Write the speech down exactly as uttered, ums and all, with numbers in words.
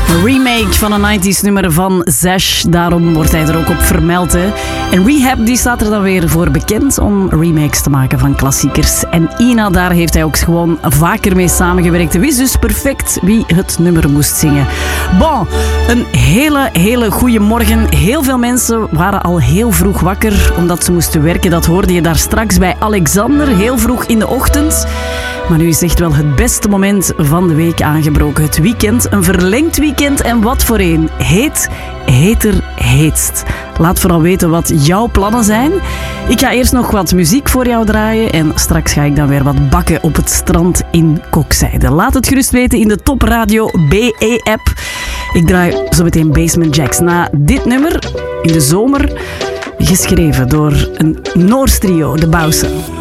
Remake van een nineties nummer van Zash, daarom wordt hij er ook op vermeld. Hè. En Rehab die staat er dan weer voor bekend om remakes te maken van klassiekers. En Ina, daar heeft hij ook gewoon vaker mee samengewerkt. Wist dus perfect wie het nummer moest zingen. Bon, een hele, hele goede morgen. Heel veel mensen waren al heel vroeg wakker omdat ze moesten werken. Dat hoorde je daar straks bij Alexander, heel vroeg in de ochtend. Maar nu is echt wel het beste moment van de week aangebroken. Het weekend, een verlengd weekend en wat voor een. Heet, heter, heetst. Laat vooral weten wat jouw plannen zijn. Ik ga eerst nog wat muziek voor jou draaien en straks ga ik dan weer wat bakken op het strand in Kokzijde. Laat het gerust weten in de Top Radio B E-app. Ik draai zo meteen Basement Jaxx na dit nummer in de zomer, geschreven door een Noors trio, de Bausen.